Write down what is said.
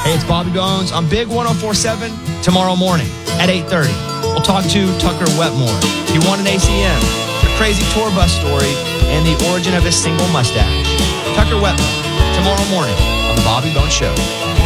Hey, it's Bobby Bones on Big 104.7 tomorrow morning at 8:30. We'll talk to Tucker Wetmore. He won an ACM, a crazy tour bus story, and the origin of his single mustache. Tucker Wetmore tomorrow morning on The Bobby Bones Show.